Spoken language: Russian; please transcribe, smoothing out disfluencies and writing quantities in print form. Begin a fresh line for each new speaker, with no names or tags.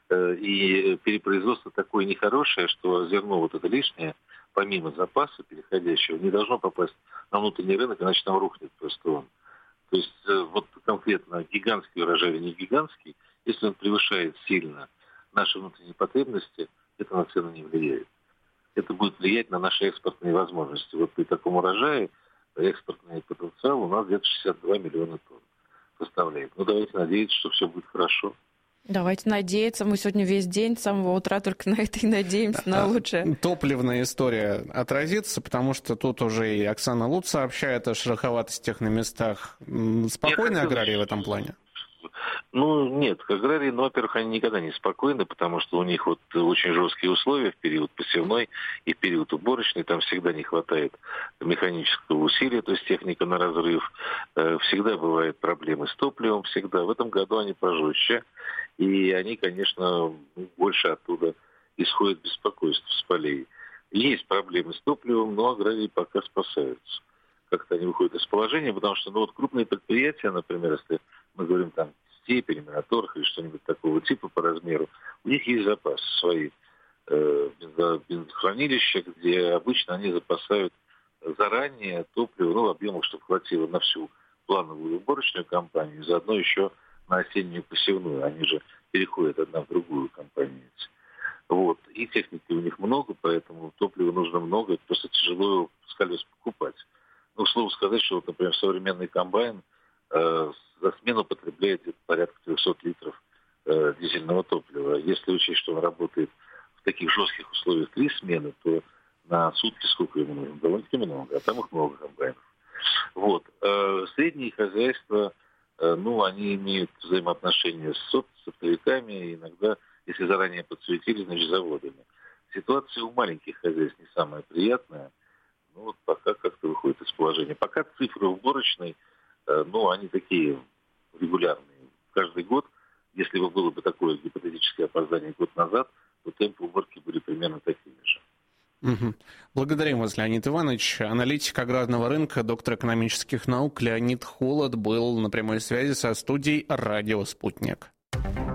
И перепроизводство такое нехорошее, что зерно вот это лишнее, помимо запаса переходящего, не должно попасть на внутренний рынок, иначе там рухнет просто он. То есть вот конкретно гигантский урожай или не гигантский, если он превышает сильно наши внутренние потребности, это на цену не влияет. Это будет влиять на наши экспортные возможности. Вот при таком урожае экспортный потенциал у нас где-то 62 миллиона тонн составляет. Ну, давайте надеяться, что все будет хорошо.
Давайте надеяться. Мы сегодня весь день с самого утра только на это и надеемся, на лучшее.
Топливная история отразится, потому что тут уже и Оксана Лут сообщает о шероховатостях на местах. Спокойные аграрии в этом плане?
Ну, нет, аграрии, во-первых, они никогда не спокойны, потому что у них вот очень жесткие условия в период посевной и в период уборочный, там всегда не хватает механического усилия, то есть техника на разрыв, всегда бывают проблемы с топливом, всегда. В этом году они пожестче, и они, конечно, больше оттуда исходит беспокойство с полей. Есть проблемы с топливом, но аграрии пока спасаются. Как-то они выходят из положения, потому что вот крупные предприятия, например, если мы говорим там степь или Минотор или что-нибудь такого типа по размеру, у них есть запас свои бензохранилища, где обычно они запасают заранее топливо, в объемах, чтобы хватило на всю плановую уборочную кампанию, заодно еще на осеннюю посевную. Они же переходят одна в другую кампанию. Вот. И техники у них много, поэтому топлива нужно много, просто тяжело его с колес покупать. К слову сказать, что, например, современный комбайн за смену потребляет порядка 300 литров дизельного топлива. Если учесть, что он работает в таких жестких условиях 3 смены, то на сутки сколько ему нужно? Довольно-таки много, а там их много комбайнов. Вот. Средние хозяйства, они имеют взаимоотношения с оптовиками, иногда, если заранее подсуетили, значит, заводами. Ситуация у маленьких хозяйств не самая приятная, пока как-то выходит из положения. Пока цифры уборочной, они такие регулярные. Каждый год, если бы было бы такое гипотетическое опоздание год назад, то темпы уборки были примерно такими же.
Угу. Благодарим вас, Леонид Иванович. Аналитик аграрного рынка, доктор экономических наук Леонид Холод был на прямой связи со студией «Радио Спутник».